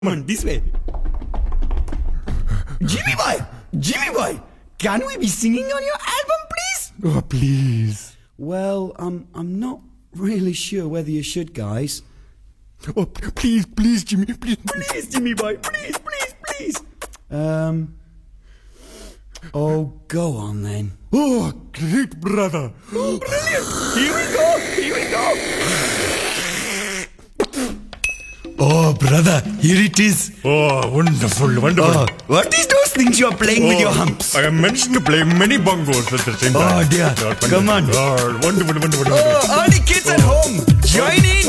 Come on, this way. Jimmy boy, can we be singing on your album, please? Oh, please. Well, I'm not really sure whether you should, guys. Oh, please, Jimmy, please. Please, Jimmy boy, please. Oh, go on then. Oh, great brother. Oh, brilliant. Here we go. Oh, brother, here it is. Oh, wonderful. Oh, what is those things you are playing with your humps? I am mentioned to play many bongos at the same time. Oh, dear. Come on. Oh, wonderful. Oh, all the kids at home, join in.